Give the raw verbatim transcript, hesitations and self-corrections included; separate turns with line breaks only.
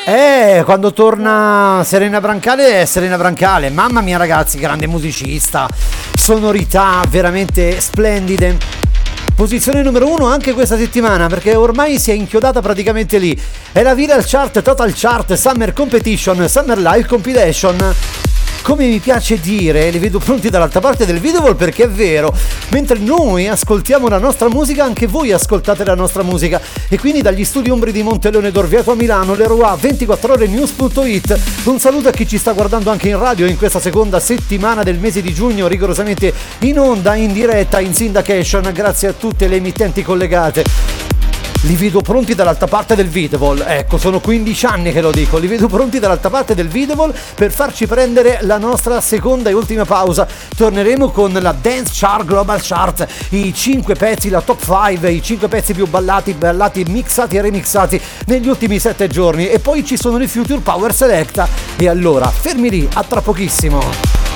Eh, quando torna Serena Brancale è Serena Brancale. Mamma mia ragazzi, grande musicista, sonorità veramente splendide. Posizione numero uno anche questa settimana, perché ormai si è inchiodata praticamente lì. È la Viral Chart, Total Chart, Summer Competition, Summer Live Compilation. Come mi piace dire, li vedo pronti dall'altra parte del video perché è vero, mentre noi ascoltiamo la nostra musica, anche voi ascoltate la nostra musica. E quindi dagli studi Ombri di Monteleone d'Orvieto a Milano, l'Eroa ventiquattro ore news punto it, un saluto a chi ci sta guardando anche in radio in questa seconda settimana del mese di giugno, rigorosamente in onda, in diretta, in syndication, grazie a tutte le emittenti collegate. Li vedo pronti dall'altra parte del Videvol, ecco, sono quindici anni che lo dico, li vedo pronti dall'altra parte del Videvol per farci prendere la nostra seconda e ultima pausa. Torneremo con la Dance Chart Global Chart, i cinque pezzi, la top cinque, i cinque pezzi più ballati, ballati, mixati e remixati negli ultimi sette giorni, e poi ci sono i Future Power Selecta. E allora, fermi lì, a tra pochissimo.